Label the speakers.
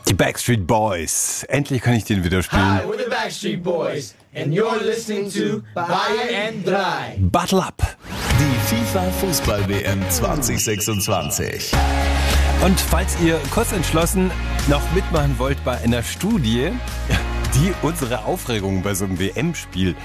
Speaker 1: Die Backstreet Boys. Endlich kann ich den wieder spielen.
Speaker 2: Hi, we're the Backstreet Boys and you're listening to Bayern 3.
Speaker 1: Battle Up.
Speaker 3: Die FIFA-Fußball-WM 2026.
Speaker 1: Und falls ihr kurz entschlossen noch mitmachen wollt bei einer Studie, die unsere Aufregung bei so einem WM-Spiel